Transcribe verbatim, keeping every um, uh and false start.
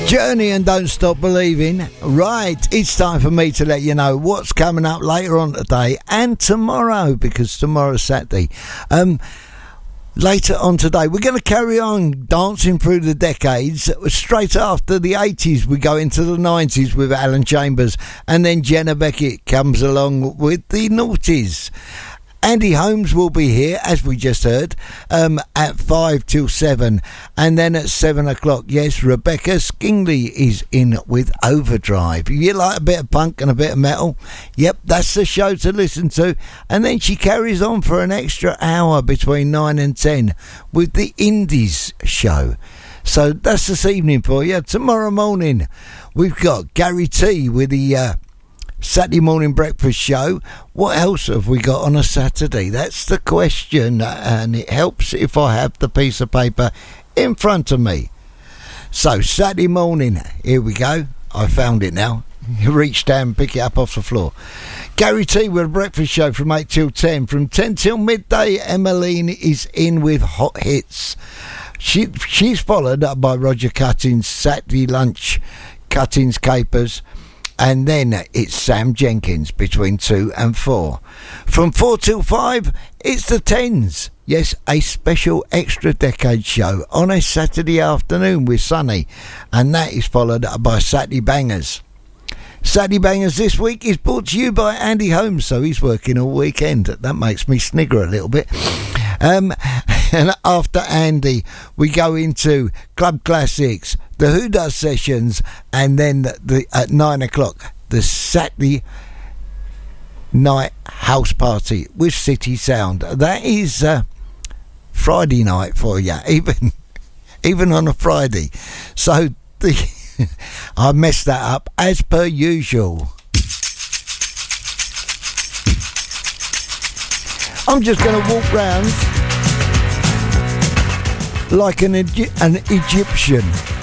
Journey and Don't Stop Believing. Right, it's time for me to let you know what's coming up later on today and tomorrow, because tomorrow's Saturday. Um, later on today, we're going to carry on dancing through the decades. Straight after the eighties, we go into the nineties with Alan Chambers, and then Jenna Beckett comes along with the noughties. Andy Holmes will be here, as we just heard, um, at five till seven. And then at seven o'clock, yes, Rebecca Skingley is in with Overdrive. You like a bit of punk and a bit of metal? Yep, that's the show to listen to. And then she carries on for an extra hour between nine and ten with the Indies show. So that's this evening for you. Tomorrow morning, we've got Gary T with the Uh, Saturday morning breakfast show. What else have we got on a Saturday? That's the question, and it helps if I have the piece of paper in front of me. So Saturday morning, here we go. I found it now. You reach down and pick it up off the floor. Gary T with a breakfast show from eight till ten. From ten till midday, Emmeline is in with hot hits. She she's followed up by Roger Cutting's Saturday lunch, Cutting's Capers. And then it's Sam Jenkins between two and four. From four till five, it's the Tens. Yes, a special extra decade show on a Saturday afternoon with Sonny. And that is followed up by Saturday Bangers. Saturday Bangers this week is brought to you by Andy Holmes, so he's working all weekend. That makes me snigger a little bit. Um, and after Andy, we go into Club Classics, the Who Does Sessions, and then the at nine o'clock, the Saturday night house party with City Sound. That is uh, Friday night for you, even even on a Friday. So the I messed that up as per usual. I'm just going to walk round like an, Egy- an Egyptian.